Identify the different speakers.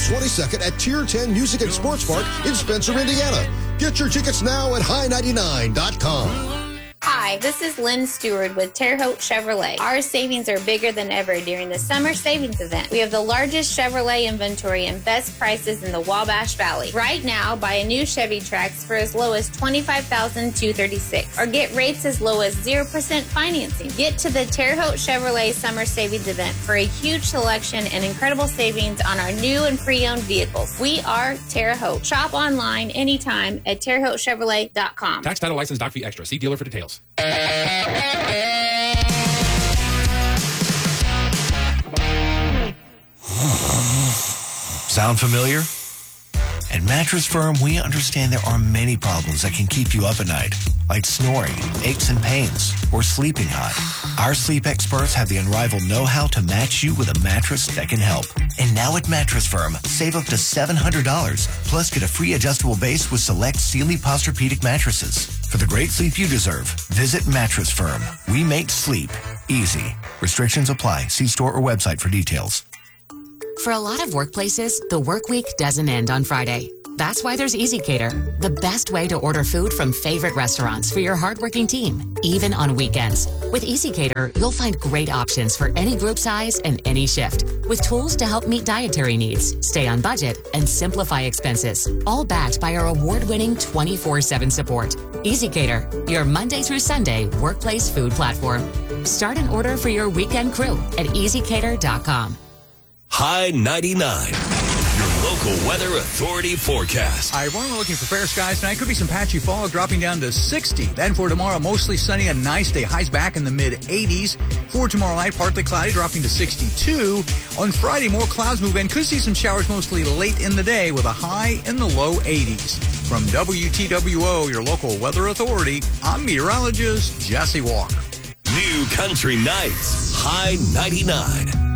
Speaker 1: 22nd at Tier 10 Music and Sports Park in Spencer, Indiana. Get your tickets now at high99.com.
Speaker 2: Hi, this is Lynn Stewart with Terre Haute Chevrolet. Our savings are bigger than ever during the summer savings event. We have the largest Chevrolet inventory and best prices in the Wabash Valley. Right now, buy a new Chevy Trax for as low as $25,236 or get rates as low as 0% financing. Get to the Terre Haute Chevrolet summer savings event for a huge selection and incredible savings on our new and pre-owned vehicles. We are Terre Haute. Shop online anytime at TerreHautechevrolet.com.
Speaker 3: Tax, title, license, doc fee extra. See dealer for details.
Speaker 4: Sound familiar? At Mattress Firm, we understand there are many problems that can keep you up at night, like snoring, aches and pains, or sleeping hot. Our sleep experts have the unrivaled know-how to match you with a mattress that can help. And now at Mattress Firm, save up to $700, plus get a free adjustable base with select Sealy Posturepedic mattresses. For the great sleep you deserve, visit Mattress Firm. We make sleep easy. Restrictions apply. See store or website for details.
Speaker 5: For a lot of workplaces, the work week doesn't end on Friday. That's why there's EasyCater, the best way to order food from favorite restaurants for your hardworking team, even on weekends. With EasyCater, you'll find great options for any group size and any shift, with tools to help meet dietary needs, stay on budget, and simplify expenses, all backed by our award-winning 24/7 support. EasyCater, your Monday through Sunday workplace food platform. Start an order for your weekend crew at easycater.com.
Speaker 6: High 99, your local weather authority forecast.
Speaker 7: All right, we're looking for fair skies tonight. Could be some patchy fog dropping down to 60. Then for tomorrow, mostly sunny, a nice day. Highs back in the mid-80s. For tomorrow night, partly cloudy, dropping to 62. On Friday, more clouds move in. Could see some showers mostly late in the day with a high in the low 80s. From WTWO, your local weather authority, I'm meteorologist Jesse Walker.
Speaker 6: New Country Nights, High 99.